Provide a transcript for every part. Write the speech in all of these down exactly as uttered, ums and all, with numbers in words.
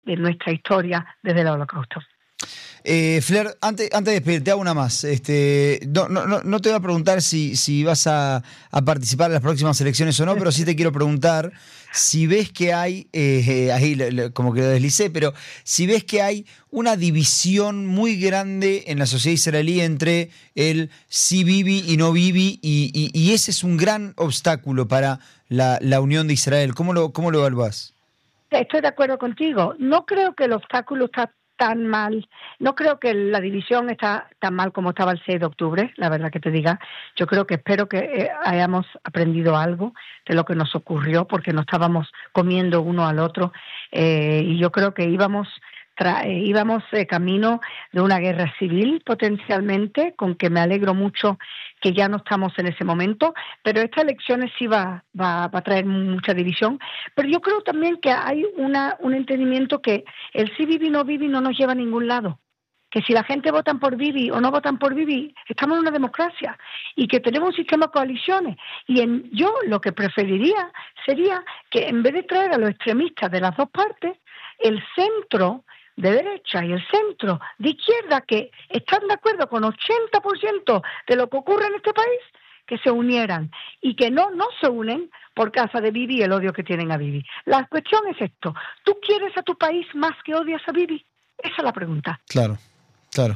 de nuestra historia desde el Holocausto. Eh, Fler, antes, antes de despedirte, hago una más. Este, no, no, no te voy a preguntar si, si vas a, a participar en las próximas elecciones o no, pero sí te quiero preguntar si ves que hay, eh, ahí como que lo deslicé, pero si ves que hay una división muy grande en la sociedad israelí entre el sí Bibi y no Bibi, y, y, y ese es un gran obstáculo para la, la unión de Israel. ¿Cómo lo, cómo lo evaluás? Estoy de acuerdo contigo. No creo que el obstáculo está tan mal, no creo que la división está tan mal como estaba el seis de octubre, la verdad que te diga. Yo creo que espero que eh, hayamos aprendido algo de lo que nos ocurrió, porque nos estábamos comiendo uno al otro, eh, y yo creo que íbamos tra- eh, íbamos eh, camino de una guerra civil potencialmente, con que me alegro mucho que ya no estamos en ese momento, pero esta elección sí va, va, va a traer mucha división. Pero yo creo también que hay una, un entendimiento que el sí Bibi, no Bibi no nos lleva a ningún lado. Que si la gente votan por Bibi o no votan por Bibi, estamos en una democracia y que tenemos un sistema de coaliciones. Y en, yo lo que preferiría sería que en vez de traer a los extremistas de las dos partes, el centro de derecha y el centro de izquierda, que están de acuerdo con ochenta por ciento de lo que ocurre en este país, que se unieran, y que no, no se unen por causa de Bibi y el odio que tienen a Bibi. La cuestión es esto: ¿tú quieres a tu país más que odias a Bibi? Esa es la pregunta. Claro, claro.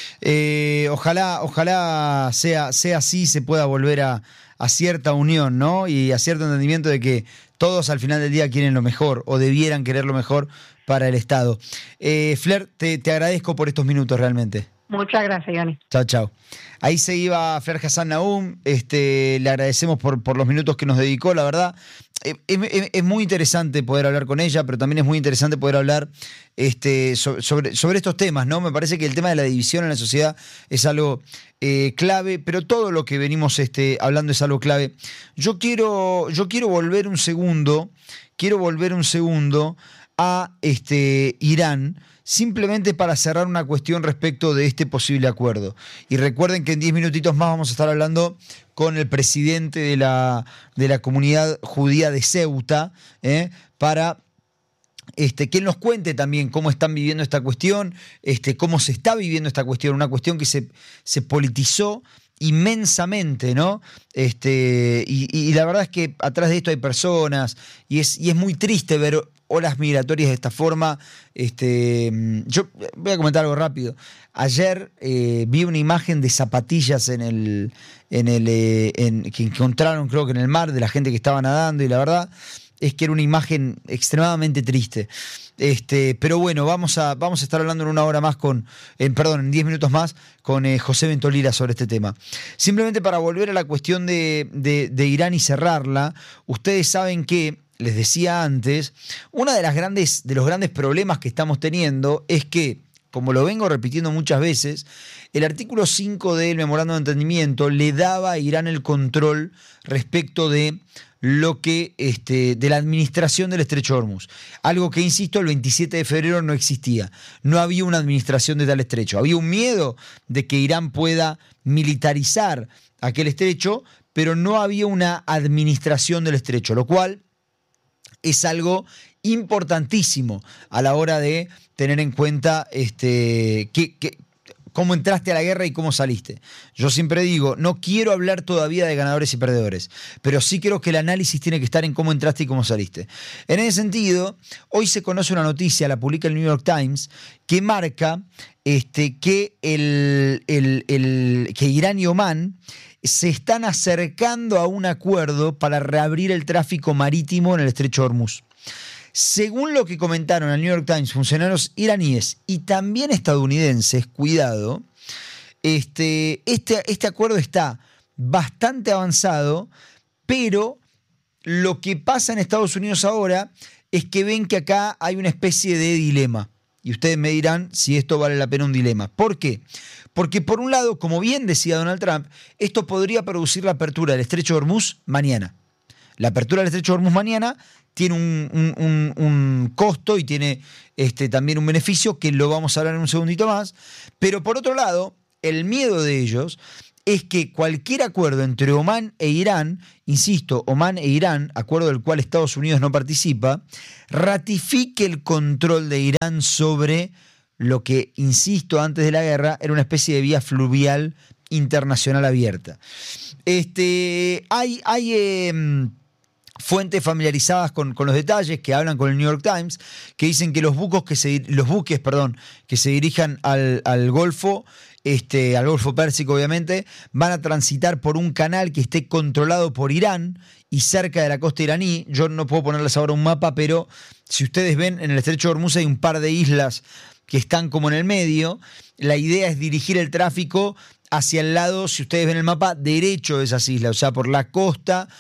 Eh, ojalá, ojalá sea, sea así, se pueda volver a, a cierta unión, ¿no? Y a cierto entendimiento de que todos al final del día quieren lo mejor, o debieran querer lo mejor para el Estado. Eh, Fler, te, te agradezco por estos minutos realmente. Muchas gracias, Johnny. Chao, chao. Ahí se iba Fler Hassan Naum. Este, le agradecemos por, por los minutos que nos dedicó, la verdad. Es, es, es muy interesante poder hablar con ella, pero también es muy interesante poder hablar este, sobre, sobre estos temas, ¿no? Me parece que el tema de la división en la sociedad es algo eh, clave, pero todo lo que venimos este, hablando es algo clave. Yo quiero, yo quiero volver un segundo, quiero volver un segundo a este, Irán, simplemente para cerrar una cuestión respecto de este posible acuerdo. Y recuerden que en diez minutitos más vamos a estar hablando con el presidente de la, de la comunidad judía de Ceuta, ¿eh? para este, que él nos cuente también cómo están viviendo esta cuestión, este, cómo se está viviendo esta cuestión, una cuestión que se, se politizó inmensamente, ¿no? Este, y, y la verdad es que atrás de esto hay personas, y es, y es muy triste ver olas migratorias de esta forma. Este, yo voy a comentar algo rápido. Ayer eh, vi una imagen de zapatillas en el, en el eh, en, que encontraron, creo que en el mar, de la gente que estaba nadando, y la verdad es que era una imagen extremadamente triste. Este, pero bueno, vamos a, vamos a estar hablando en una hora más con, eh, perdón, en diez minutos más con eh, José Ventolira sobre este tema. Simplemente para volver a la cuestión de, de, de Irán y cerrarla, ustedes saben que, les decía antes, uno de las grandes, de los grandes problemas que estamos teniendo es que, como lo vengo repitiendo muchas veces, el artículo cinco del Memorándum de Entendimiento le daba a Irán el control respecto de lo que este, de la administración del Estrecho de Hormuz. Algo que, insisto, el veintisiete de febrero no existía. No había una administración de tal estrecho. Había un miedo de que Irán pueda militarizar aquel estrecho, pero no había una administración del estrecho, lo cual es algo importantísimo a la hora de tener en cuenta este, que, que, cómo entraste a la guerra y cómo saliste. Yo siempre digo, no quiero hablar todavía de ganadores y perdedores, pero sí creo que el análisis tiene que estar en cómo entraste y cómo saliste. En ese sentido, hoy se conoce una noticia, la publica el New York Times, que marca este, que, el, el, el, que Irán y Omán se están acercando a un acuerdo para reabrir el tráfico marítimo en el Estrecho de Hormuz. Según lo que comentaron al New York Times funcionarios iraníes y también estadounidenses, cuidado, este, este, este acuerdo está bastante avanzado, pero lo que pasa en Estados Unidos ahora es que ven que acá hay una especie de dilema. Y ustedes me dirán si esto vale la pena un dilema. ¿Por qué? Porque por un lado, como bien decía Donald Trump, esto podría producir la apertura del Estrecho de Hormuz mañana. La apertura del Estrecho de Hormuz mañana tiene un, un, un, un costo y tiene este, también un beneficio que lo vamos a hablar en un segundito más. Pero por otro lado, el miedo de ellos es que cualquier acuerdo entre Omán e Irán, insisto, Omán e Irán, acuerdo del cual Estados Unidos no participa, ratifique el control de Irán sobre lo que, insisto, antes de la guerra era una especie de vía fluvial internacional abierta. Este, hay hay eh, fuentes familiarizadas con, con los detalles que hablan con el New York Times, que dicen que los buques que se, los buques, perdón, que se dirijan al, al Golfo, este, al Golfo Pérsico obviamente, van a transitar por un canal que esté controlado por Irán y cerca de la costa iraní. Yo no puedo ponerles ahora un mapa, pero si ustedes ven, en el Estrecho de Hormuz hay un par de islas que están como en el medio. La idea es dirigir el tráfico hacia el lado, si ustedes ven el mapa, derecho de esas islas, o sea, por la costa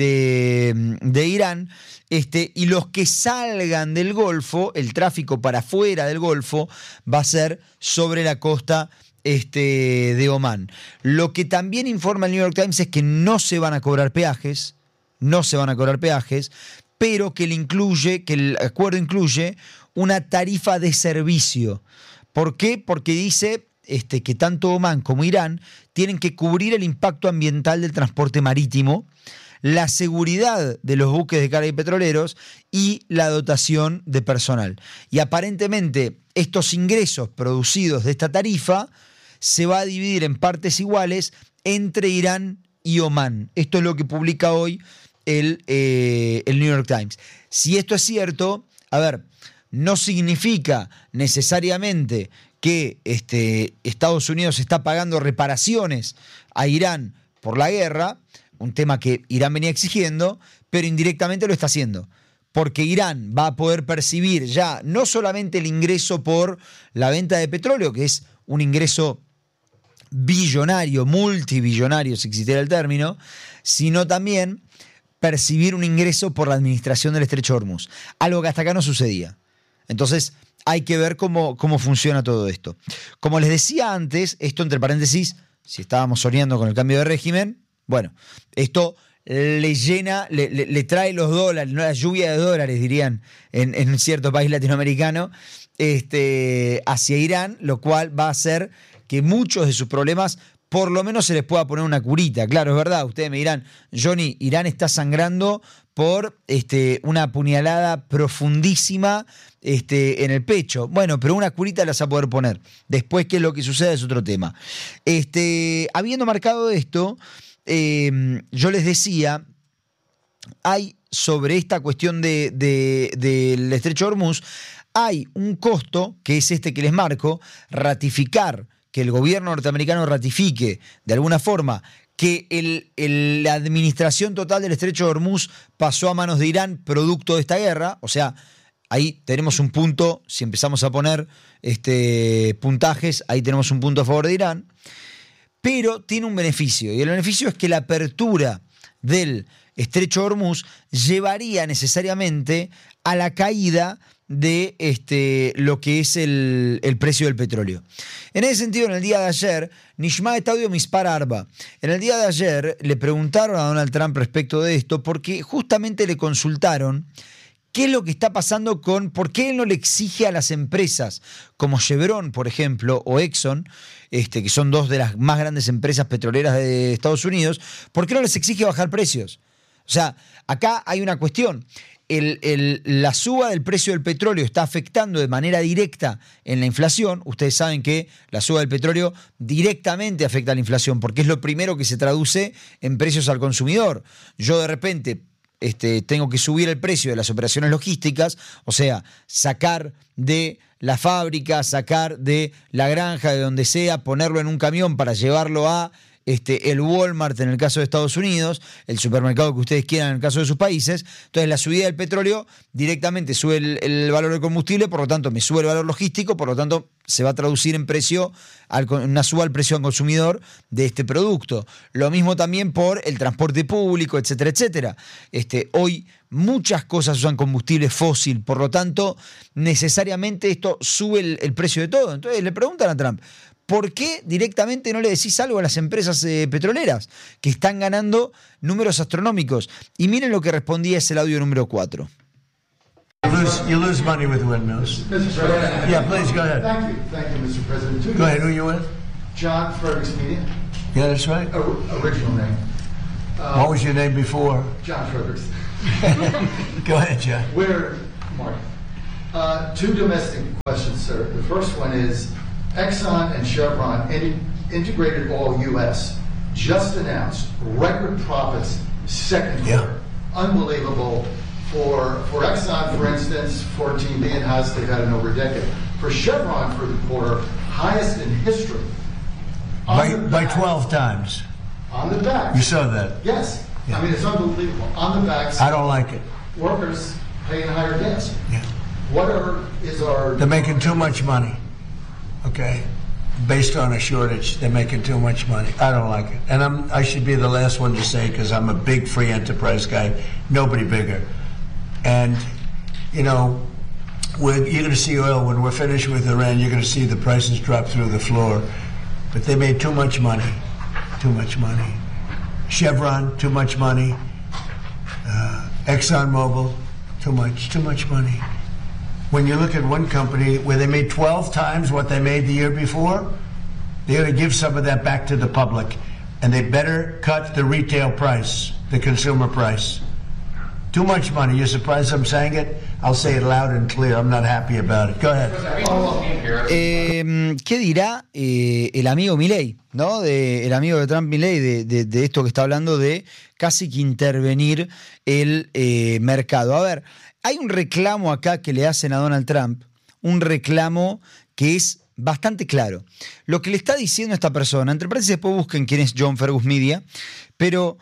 de, de Irán, este, y los que salgan del Golfo, el tráfico para afuera del Golfo, va a ser sobre la costa este, de Omán. Lo que también informa el New York Times es que no se van a cobrar peajes, no se van a cobrar peajes, pero que, le incluye, que el acuerdo incluye una tarifa de servicio. ¿Por qué? Porque dice este, que tanto Omán como Irán tienen que cubrir el impacto ambiental del transporte marítimo, la seguridad de los buques de carga y petroleros y la dotación de personal. Y aparentemente estos ingresos producidos de esta tarifa se va a dividir en partes iguales entre Irán y Omán. Esto es lo que publica hoy el, eh, el New York Times. Si esto es cierto, a ver, no significa necesariamente que este, Estados Unidos está pagando reparaciones a Irán por la guerra, un tema que Irán venía exigiendo, pero indirectamente lo está haciendo. Porque Irán va a poder percibir ya no solamente el ingreso por la venta de petróleo, que es un ingreso billonario, multibillonario, si existiera el término, sino también percibir un ingreso por la administración del Estrecho de Hormuz, algo que hasta acá no sucedía. Entonces hay que ver cómo, cómo funciona todo esto. Como les decía antes, esto entre paréntesis, si estábamos soñando con el cambio de régimen, bueno, esto le llena, le, le, le trae los dólares, ¿no? La lluvia de dólares, dirían en, en cierto país latinoamericano, este, hacia Irán, lo cual va a hacer que muchos de sus problemas por lo menos se les pueda poner una curita. Claro, es verdad, ustedes me dirán, Johnny, Irán está sangrando por este, una puñalada profundísima este, en el pecho. Bueno, pero una curita la vas a poder poner. Después, qué es lo que sucede es otro tema. Este, habiendo marcado esto, eh, yo les decía, hay sobre esta cuestión de, de, del Estrecho de Hormuz, hay un costo, que es este que les marco, ratificar, que el gobierno norteamericano ratifique de alguna forma que el, el, la administración total del Estrecho de Hormuz pasó a manos de Irán producto de esta guerra. O sea, ahí tenemos un punto, si empezamos a poner este, puntajes, ahí tenemos un punto a favor de Irán, pero tiene un beneficio, y el beneficio es que la apertura del Estrecho de Hormuz llevaría necesariamente a la caída de este, lo que es el, el precio del petróleo. En ese sentido, en el día de ayer, Nishma Estadio Mispar Arba, en el día de ayer le preguntaron a Donald Trump respecto de esto, porque justamente le consultaron qué es lo que está pasando con, por qué él no le exige a las empresas como Chevron, por ejemplo, o Exxon, este, que son dos de las más grandes empresas petroleras de Estados Unidos, ¿por qué no les exige bajar precios? O sea, acá hay una cuestión. El, el, la suba del precio del petróleo está afectando de manera directa en la inflación. Ustedes saben que la suba del petróleo directamente afecta a la inflación porque es lo primero que se traduce en precios al consumidor. Yo de repente este, tengo que subir el precio de las operaciones logísticas, o sea, sacar de la fábrica, sacar de la granja, de donde sea, ponerlo en un camión para llevarlo a Este, el Walmart en el caso de Estados Unidos, el supermercado que ustedes quieran en el caso de sus países. Entonces la subida del petróleo directamente sube el, el valor del combustible, por lo tanto me sube el valor logístico, por lo tanto se va a traducir en precio, al, una suba al precio al consumidor de este producto. Lo mismo también por el transporte público, etcétera, etcétera. Este, hoy muchas cosas usan combustible fósil, por lo tanto necesariamente esto sube el, el precio de todo. Entonces le preguntan a Trump, ¿por qué directamente no le decís algo a las empresas eh, petroleras que están ganando números astronómicos? Y miren lo que respondía ese el audio número cuatro. You lose, you lose money with windmills. mister President. Yeah, please, go ahead. Thank you. Thank you, Mister President. Two Go ahead, who are you with? John, Fergus Media. Yeah, that's right. O- original name. Uh, What was your name before? John Friedrichs. Go ahead, John. We're, Mark. Uh, two domestic questions, sir. The first one is Exxon and Chevron in, integrated all U S just announced record profits second Yeah. quarter. Unbelievable. For for Exxon, for instance, fourteen billion dollars, they've had in over a decade. For Chevron for the quarter, highest in history. On By, the by back- twelve times. On the back. You saw that. Yes. Yeah. I mean, it's unbelievable. On the backs, I don't like it. workers paying higher gas. Yeah. What are, is our... They're making too much money. Okay? Based on a shortage, they're making too much money. I don't like it. And I'm, I should be the last one to say, because I'm a big free enterprise guy, nobody bigger. And, you know, we're, you're going to see oil, when we're finished with Iran, you're going to see the prices drop through the floor. But they made too much money. Too much money. Chevron, too much money. Uh, ExxonMobil, too much, too much money. When you look at one company where they made twelve times what they made the year before, they got to give some of that back to the public. And they better cut the retail price, the consumer price. Too much money. You're surprised I'm saying it? I'll say it loud and clear. I'm not happy about it. Go ahead. Eh, ¿Qué dirá eh, el amigo Milei, ¿no? De, el amigo de Trump, Milei, de, de, de esto que está hablando de casi que intervenir el eh, mercado? A ver, hay un reclamo acá que le hacen a Donald Trump, un reclamo que es bastante claro. Lo que le está diciendo esta persona, entre paréntesis después busquen quién es John Fergus Media, pero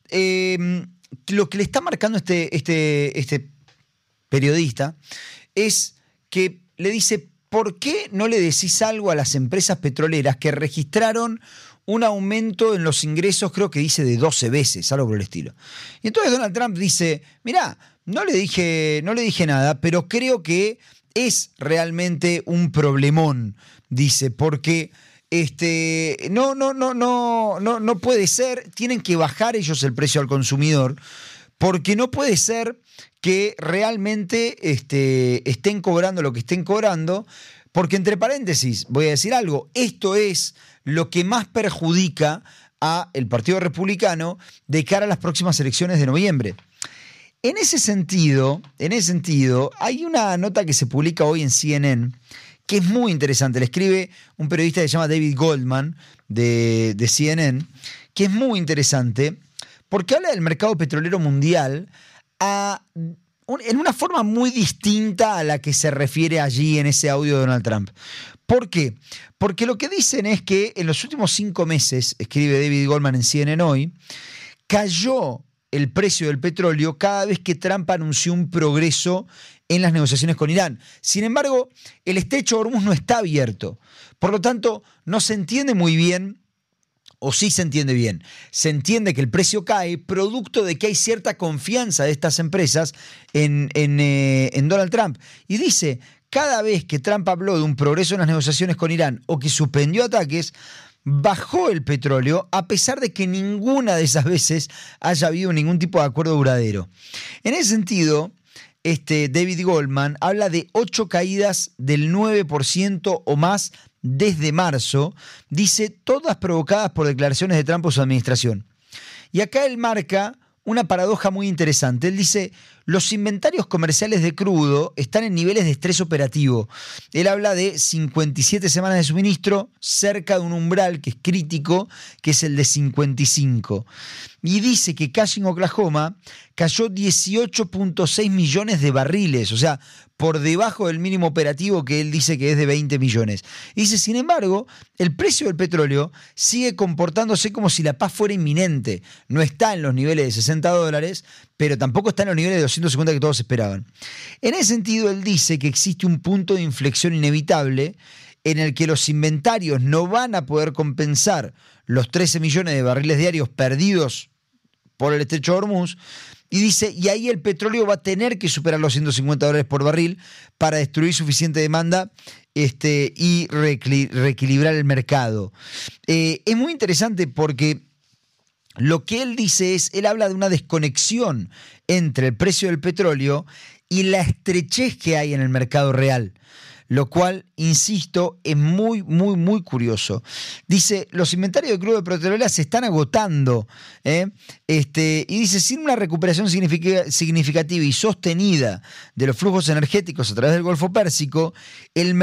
eh, lo que le está marcando este, este, este periodista es que le dice: ¿por qué no le decís algo a las empresas petroleras que registraron un aumento en los ingresos, creo que dice de doce veces, algo por el estilo? Y entonces Donald Trump dice: mirá, no le dije, no le dije nada, pero creo que es realmente un problemón, dice, porque este, no, no, no, no, no, no puede ser, tienen que bajar ellos el precio al consumidor, porque no puede ser que realmente este, estén cobrando lo que estén cobrando, porque entre paréntesis, voy a decir algo, esto es lo que más perjudica a el Partido Republicano de cara a las próximas elecciones de noviembre. En ese sentido, en ese sentido, hay una nota que se publica hoy en C N N que es muy interesante. Le escribe un periodista que se llama David Goldman de, de C N N, que es muy interesante porque habla del mercado petrolero mundial a, un, en una forma muy distinta a la que se refiere allí en ese audio de Donald Trump. ¿Por qué? Porque lo que dicen es que en los últimos cinco meses, escribe David Goldman en C N N hoy, cayó el precio del petróleo cada vez que Trump anunció un progreso en las negociaciones con Irán. Sin embargo, el estrecho de Hormuz no está abierto. Por lo tanto, no se entiende muy bien, o sí se entiende bien, se entiende que el precio cae producto de que hay cierta confianza de estas empresas en, en, eh, en Donald Trump. Y dice, cada vez que Trump habló de un progreso en las negociaciones con Irán o que suspendió ataques, bajó el petróleo a pesar de que ninguna de esas veces haya habido ningún tipo de acuerdo duradero. En ese sentido, este David Goldman habla de ocho caídas del nueve por ciento o más desde marzo, dice, todas provocadas por declaraciones de Trump o su administración. Y acá él marca una paradoja muy interesante. Él dice, los inventarios comerciales de crudo están en niveles de estrés operativo. Él habla de cincuenta y siete semanas de suministro, cerca de un umbral que es crítico, que es el de cincuenta y cinco. Y dice que Cushing, Oklahoma, cayó dieciocho punto seis millones de barriles, o sea, por debajo del mínimo operativo que él dice que es de veinte millones. Y dice, sin embargo, el precio del petróleo sigue comportándose como si la paz fuera inminente. No está en los niveles de sesenta dólares, pero tampoco está en los niveles de doscientos cincuenta que todos esperaban. En ese sentido, él dice que existe un punto de inflexión inevitable en el que los inventarios no van a poder compensar los trece millones de barriles diarios perdidos por el estrecho de Hormuz, y dice, y ahí el petróleo va a tener que superar los ciento cincuenta dólares por barril para destruir suficiente demanda este, y reequil- reequilibrar el mercado. Eh, es muy interesante porque lo que él dice es, él habla de una desconexión entre el precio del petróleo y la estrechez que hay en el mercado real. lo cual, insisto, es muy, muy, muy curioso. Dice, los inventarios de crudo de petrolera se están agotando, ¿eh? este, y dice, sin una recuperación significativa y sostenida de los flujos energéticos a través del Golfo Pérsico, el